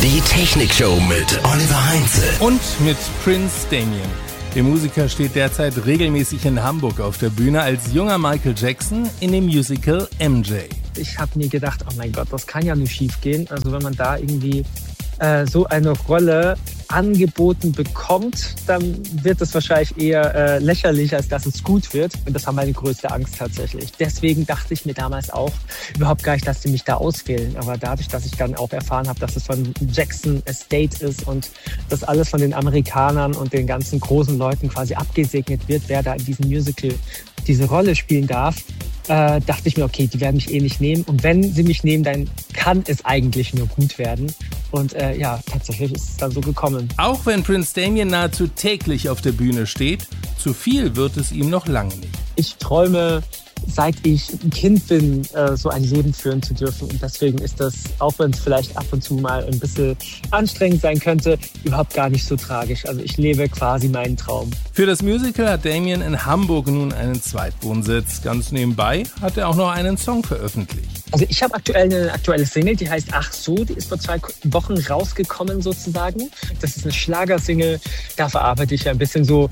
Die Technikshow mit Oliver Heinze. Und mit Prince Damien. Der Musiker steht derzeit regelmäßig in Hamburg auf der Bühne als junger Michael Jackson in dem Musical MJ. Ich habe mir gedacht, oh mein Gott, das kann ja nur schief gehen. Also wenn man da irgendwie so eine Rolle angeboten bekommt, dann wird es wahrscheinlich eher lächerlich, als dass es gut wird. Und das war meine größte Angst tatsächlich. Deswegen dachte ich mir damals auch überhaupt gar nicht, dass sie mich da auswählen. Aber dadurch, dass ich dann auch erfahren habe, dass es von Jackson Estate ist und das alles von den Amerikanern und den ganzen großen Leuten quasi abgesegnet wird, wer da in diesem Musical diese Rolle spielen darf, dachte ich mir, okay, die werden mich eh nicht nehmen. Und wenn sie mich nehmen, dann kann es eigentlich nur gut werden. Und tatsächlich ist es dann so gekommen. Auch wenn Prince Damien nahezu täglich auf der Bühne steht, zu viel wird es ihm noch lange nicht. Ich träume, seit ich ein Kind bin, so ein Leben führen zu dürfen. Und deswegen ist das, auch wenn es vielleicht ab und zu mal ein bisschen anstrengend sein könnte, überhaupt gar nicht so tragisch. Also ich lebe quasi meinen Traum. Für das Musical hat Damien in Hamburg nun einen Zweitwohnsitz. Ganz nebenbei hat er auch noch einen Song veröffentlicht. Also ich habe aktuell eine aktuelle Single, die heißt Ach so, die ist vor 2 Wochen rausgekommen sozusagen. Das ist eine Schlagersingle, da verarbeite ich ja ein bisschen so,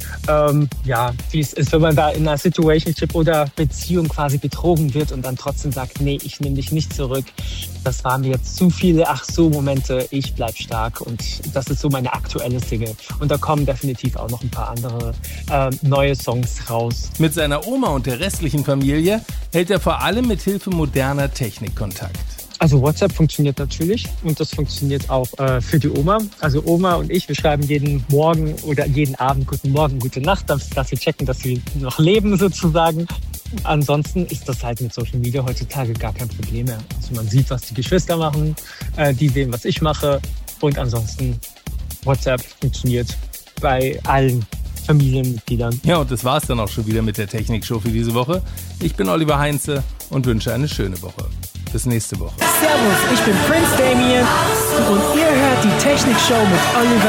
wie es ist, wenn man da in einer Situationship oder Beziehung quasi betrogen wird und dann trotzdem sagt, nee, ich nehme dich nicht zurück. Das waren mir jetzt zu viele Ach so Momente, ich bleib stark, und das ist so meine aktuelle Single. Und da kommen definitiv auch noch ein paar andere neue Songs raus. Mit seiner Oma und der restlichen Familie hält er vor allem mit Hilfe moderner Technik Kontakt. Also WhatsApp funktioniert natürlich und das funktioniert auch für die Oma. Also Oma und ich, wir schreiben jeden Morgen oder jeden Abend Guten Morgen, Gute Nacht, dass wir checken, dass wir noch leben sozusagen. Ansonsten ist das halt mit Social Media heutzutage gar kein Problem mehr. Also man sieht, was die Geschwister machen, die sehen, was ich mache, und ansonsten WhatsApp funktioniert bei allen Familienmitgliedern. Ja, und das war's dann auch schon wieder mit der Technikshow für diese Woche. Ich bin Oliver Heinze und wünsche eine schöne Woche. Bis nächste Woche. Servus, ich bin Prince Damien und ihr hört die Technikshow mit Oliver